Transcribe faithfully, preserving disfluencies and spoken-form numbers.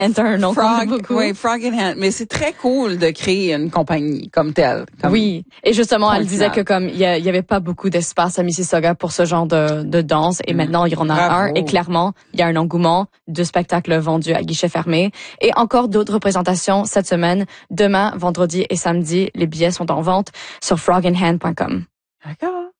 un nom qu'on aime beaucoup. Oui, Frog and Hand. Mais c'est très cool de créer une compagnie comme telle. Comme oui. Et justement, elle disait final. que comme il y, y avait pas beaucoup d'espace à Mississauga pour ce genre de, de danse. Et mmh. maintenant, il y en a Bravo. un. Et clairement, il y a un engouement de spectacles vendus à guichet fermé. Et encore d'autres représentations cette semaine. Demain, vendredi et samedi, les billets sont en vente sur frog and hand point com. D'accord.